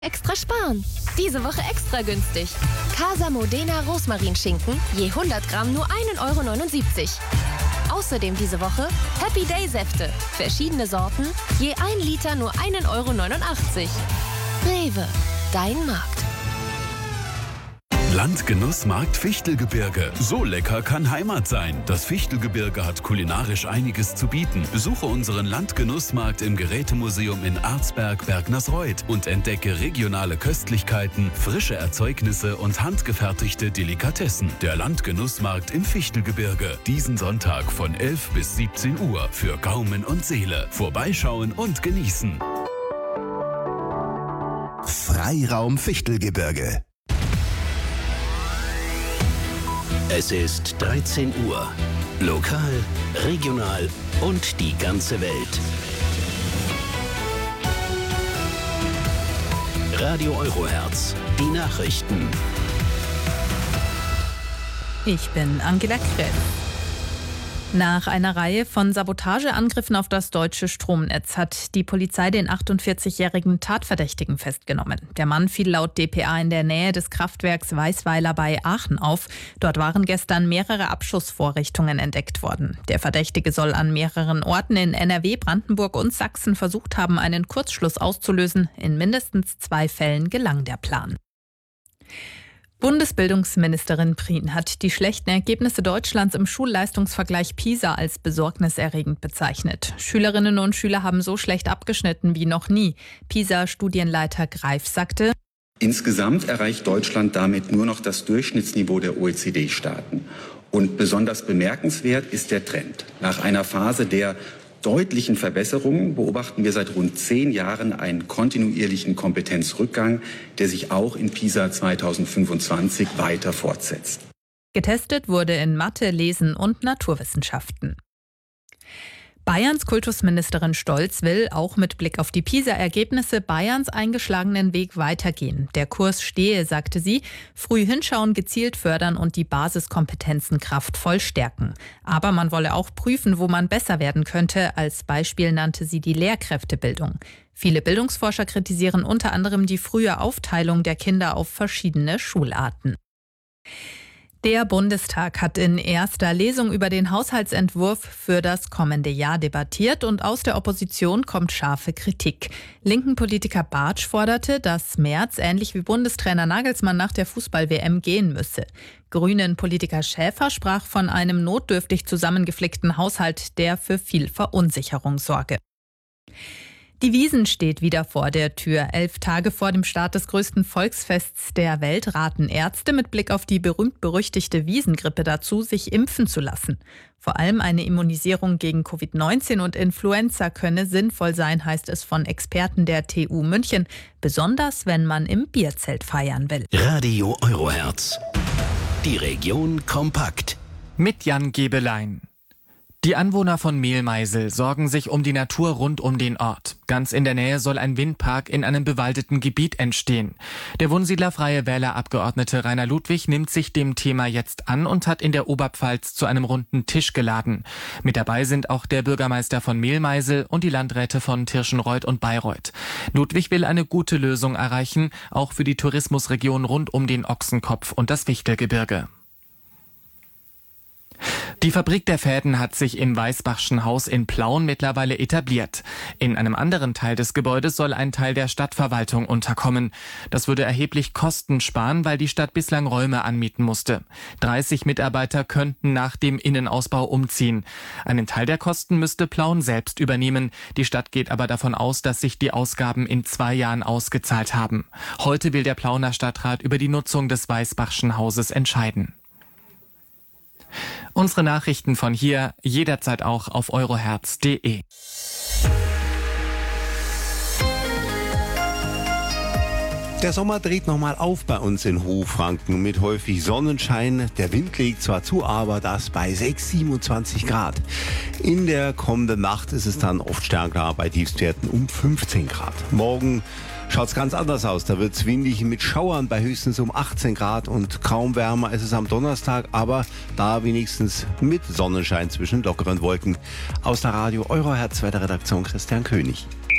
Extra sparen. Diese Woche extra günstig. Casa Modena Rosmarinschinken je 100 Gramm nur 1,79 €. Außerdem diese Woche Happy Day Säfte. Verschiedene Sorten, je 1 Liter nur 1,89 €. Rewe, dein Markt. Landgenussmarkt Fichtelgebirge. So lecker kann Heimat sein. Das Fichtelgebirge hat kulinarisch einiges zu bieten. Besuche unseren Landgenussmarkt im Gerätemuseum in Arzberg, Bergnersreuth und entdecke regionale Köstlichkeiten, frische Erzeugnisse und handgefertigte Delikatessen. Der Landgenussmarkt im Fichtelgebirge. Diesen Sonntag von 11 bis 17 Uhr für Gaumen und Seele. Vorbeischauen und genießen. Freiraum Fichtelgebirge. Es ist 13 Uhr. Lokal, regional und die ganze Welt. Radio Eurohertz, die Nachrichten. Ich bin Angela Krell. Nach einer Reihe von Sabotageangriffen auf das deutsche Stromnetz hat die Polizei den 48-jährigen Tatverdächtigen festgenommen. Der Mann fiel laut dpa in der Nähe des Kraftwerks Weißweiler bei Aachen auf. Dort waren gestern mehrere Abschussvorrichtungen entdeckt worden. Der Verdächtige soll an mehreren Orten in NRW, Brandenburg und Sachsen versucht haben, einen Kurzschluss auszulösen. In mindestens 2 Fällen gelang der Plan. Bundesbildungsministerin Prien hat die schlechten Ergebnisse Deutschlands im Schulleistungsvergleich PISA als besorgniserregend bezeichnet. Schülerinnen und Schüler haben so schlecht abgeschnitten wie noch nie. PISA-Studienleiter Greif sagte: Insgesamt erreicht Deutschland damit nur noch das Durchschnittsniveau der OECD-Staaten. Und besonders bemerkenswert ist der Trend. Nach einer Phase der deutlichen Verbesserungen beobachten wir seit rund 10 Jahren einen kontinuierlichen Kompetenzrückgang, der sich auch in PISA 2025 weiter fortsetzt. Getestet wurde in Mathe, Lesen und Naturwissenschaften. Bayerns Kultusministerin Stolz will auch mit Blick auf die PISA-Ergebnisse Bayerns eingeschlagenen Weg weitergehen. Der Kurs stehe, sagte sie, früh hinschauen, gezielt fördern und die Basiskompetenzen kraftvoll stärken. Aber man wolle auch prüfen, wo man besser werden könnte. Als Beispiel nannte sie die Lehrkräftebildung. Viele Bildungsforscher kritisieren unter anderem die frühe Aufteilung der Kinder auf verschiedene Schularten. Der Bundestag hat in erster Lesung über den Haushaltsentwurf für das kommende Jahr debattiert und aus der Opposition kommt scharfe Kritik. Linken Politiker Bartsch forderte, dass Merz ähnlich wie Bundestrainer Nagelsmann nach der Fußball-WM gehen müsse. Grünen Politiker Schäfer sprach von einem notdürftig zusammengeflickten Haushalt, der für viel Verunsicherung sorge. Die Wiesn steht wieder vor der Tür. 11 Tage vor dem Start des größten Volksfests der Welt raten Ärzte mit Blick auf die berühmt-berüchtigte Wiesngrippe dazu, sich impfen zu lassen. Vor allem eine Immunisierung gegen Covid-19 und Influenza könne sinnvoll sein, heißt es von Experten der TU München. Besonders, wenn man im Bierzelt feiern will. Radio Eurohertz, die Region kompakt. Mit Jan Gebelein. Die Anwohner von Mehlmeisel sorgen sich um die Natur rund um den Ort. Ganz in der Nähe soll ein Windpark in einem bewaldeten Gebiet entstehen. Der Wunsiedler Freie Wähler-Abgeordnete Rainer Ludwig nimmt sich dem Thema jetzt an und hat in der Oberpfalz zu einem runden Tisch geladen. Mit dabei sind auch der Bürgermeister von Mehlmeisel und die Landräte von Tirschenreuth und Bayreuth. Ludwig will eine gute Lösung erreichen, auch für die Tourismusregion rund um den Ochsenkopf und das Fichtelgebirge. Die Fabrik der Fäden hat sich im Weißbachschen Haus in Plauen mittlerweile etabliert. In einem anderen Teil des Gebäudes soll ein Teil der Stadtverwaltung unterkommen. Das würde erheblich Kosten sparen, weil die Stadt bislang Räume anmieten musste. 30 Mitarbeiter könnten nach dem Innenausbau umziehen. Einen Teil der Kosten müsste Plauen selbst übernehmen. Die Stadt geht aber davon aus, dass sich die Ausgaben in 2 Jahren ausgezahlt haben. Heute will der Plauener Stadtrat über die Nutzung des Weißbachschen Hauses entscheiden. Unsere Nachrichten von hier jederzeit auch auf eurohertz.de. Der Sommer dreht nochmal auf bei uns in Hochfranken mit häufig Sonnenschein. Der Wind legt zwar zu, aber das bei 27 Grad. In der kommenden Nacht ist es dann oft stärker bei Tiefstwerten um 15 Grad. Morgen schaut's ganz anders aus. Da wird's windig mit Schauern bei höchstens um 18 Grad und kaum wärmer ist es am Donnerstag, aber da wenigstens mit Sonnenschein zwischen lockeren Wolken. Aus der Radio Eurohertz Wetterredaktion Christian König.